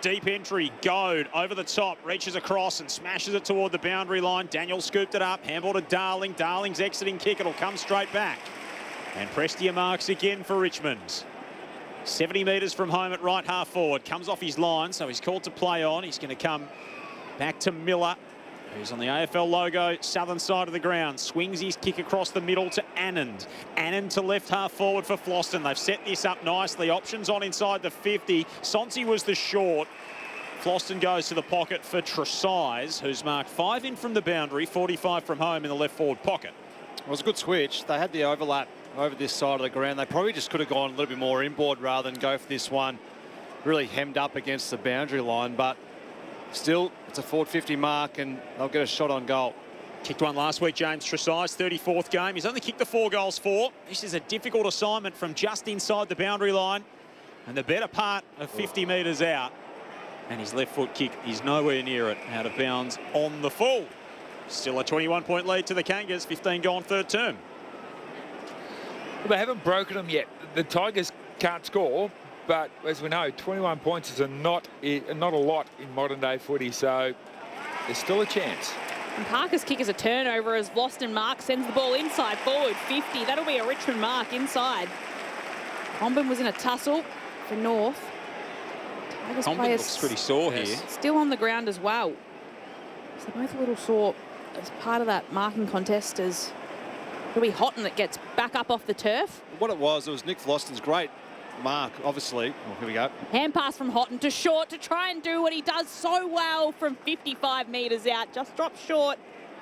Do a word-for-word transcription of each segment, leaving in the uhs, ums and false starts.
deep entry. Goad over the top, reaches across and smashes it toward the boundary line. Daniel scooped it up, handball to Darling. Darling's exiting kick, it'll come straight back. And Prestia marks again for Richmond. seventy metres from home at right half forward. Comes off his line, so he's called to play on. He's going to come back to Miller, who's on the A F L logo, southern side of the ground. Swings his kick across the middle to Anand. Anand to left half forward for Floston. They've set this up nicely. Options on inside the fifty. Sonsi was the short. Floston goes to the pocket for Tresize, who's marked five in from the boundary, forty-five from home in the left forward pocket. It was a good switch. They had the overlap over this side of the ground. They probably just could have gone a little bit more inboard rather than go for this one. Really hemmed up against the boundary line, but still, it's a forward fifty mark and they'll get a shot on goal. Kicked one last week, James Tresize, thirty-fourth game. He's only kicked the four goals for. This is a difficult assignment from just inside the boundary line and the better part of fifty metres out. And his left foot kick is nowhere near it, out of bounds on the full. Still a twenty-one point lead to the Kangas, fifteen gone third term. They haven't broken them yet. The Tigers can't score, but as we know, twenty-one points is a not, not a lot in modern day footy, so there's still a chance. And Parker's kick is a turnover as Vlauston Mark sends the ball inside forward, fifty. That'll be a Richmond mark inside. Comben was in a tussle for North. Tigers Comben players looks pretty sore yes. here. Still on the ground as well. So they're both a little sore as part of that marking contest as it'll be Houghton that gets back up off the turf. What it was, it was Nick Floston's great mark, obviously. Oh, here we go. Hand pass from Houghton to Short to try and do what he does so well from fifty-five metres out. Just dropped short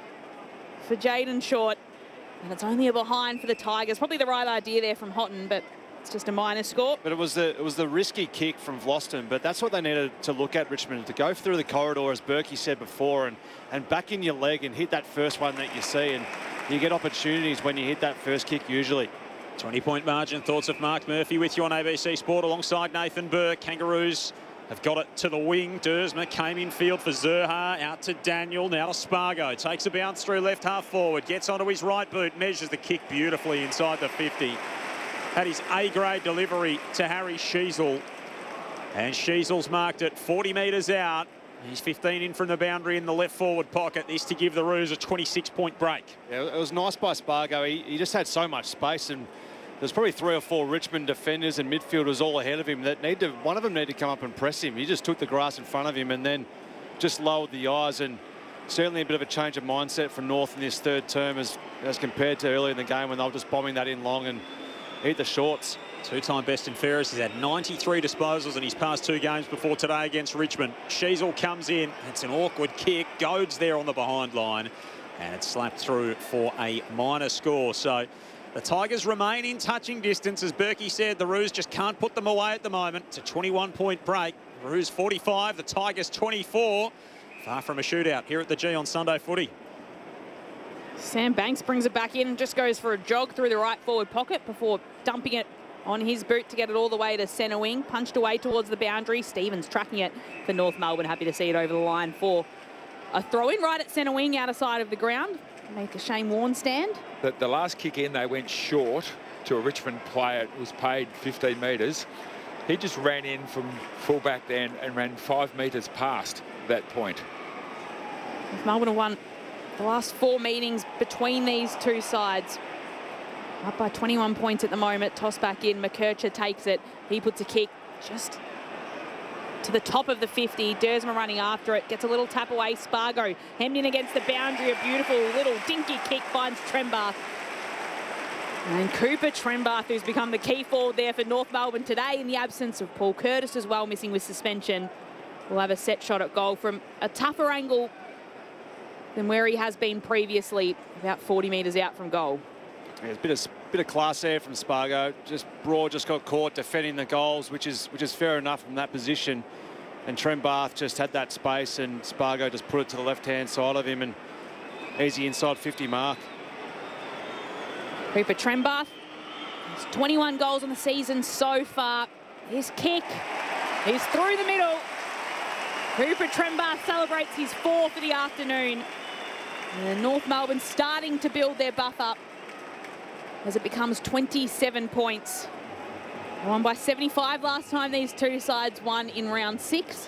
for Jaden Short. And it's only a behind for the Tigers. Probably the right idea there from Houghton, but it's just a minor score. But it was the it was the risky kick from Vlauston, but that's what they needed to look at, Richmond, to go through the corridor, as Berkey said before, and, and back in your leg and hit that first one that you see. And you get opportunities when you hit that first kick usually. twenty point margin. Thoughts of Mark Murphy with you on A B C Sport alongside Nathan Burke. Kangaroos have got it to the wing. Dersma came in field for Zurha. Out to Daniel. Now to Spargo. Takes a bounce through left half forward. Gets onto his right boot. Measures the kick beautifully inside the fifty. Had his A-grade delivery to Harry Sheezel. And Sheezel's marked it forty metres out. He's fifteen in from the boundary in the left forward pocket. This to give the Roos a twenty-six point break. Yeah, it was nice by Spargo. He, he just had so much space, and there's probably three or four Richmond defenders and midfielders all ahead of him that need to, one of them needed to come up and press him. He just took the grass in front of him and then just lowered the eyes, and certainly a bit of a change of mindset from North in this third term as, as compared to earlier in the game when they were just bombing that in long and eat the shorts. Two-time best in fairness. He's had ninety-three disposals in his past two games before today against Richmond. Sheezel comes in. It's an awkward kick. Goads there on the behind line. And it's slapped through for a minor score. So the Tigers remain in touching distance. As Berkey said, the Roos just can't put them away at the moment. It's a twenty-one point break. The Roos forty-five, the Tigers twenty-four. Far from a shootout here at the G on Sunday Footy. Sam Banks brings it back in and just goes for a jog through the right forward pocket before dumping it on his boot to get it all the way to centre wing. Punched away towards the boundary. Stevens tracking it for North Melbourne. Happy to see it over the line for a throw-in right at centre wing, outer side of the ground. Make the Shane Warne stand. The, the last kick in, they went short to a Richmond player. It was paid fifteen metres. He just ran in from full-back then and ran five metres past that point. North Melbourne have won the last four meetings between these two sides. Up by twenty-one points at the moment. Toss back in. McKercher takes it. He puts a kick just to the top of the fifty. Dersma running after it. Gets a little tap away. Spargo hemmed in against the boundary. A beautiful little dinky kick finds Trembath. And Cooper Trembath, who's become the key forward there for North Melbourne today in the absence of Paul Curtis as well, missing with suspension, will have a set shot at goal from a tougher angle than where he has been previously, about forty metres out from goal. Yeah, a bit of bit of class there from Spargo. Just Broad just got caught defending the goals, which is which is fair enough from that position. And Trembath just had that space, and Spargo just put it to the left-hand side of him, and easy inside fifty mark. Cooper Trembath, he's twenty-one goals on the season so far. His kick is through the middle. Cooper Trembath celebrates his four for the afternoon. And North Melbourne starting to build their buff up as it becomes twenty-seven points. Won by seventy-five last time these two sides won in round six.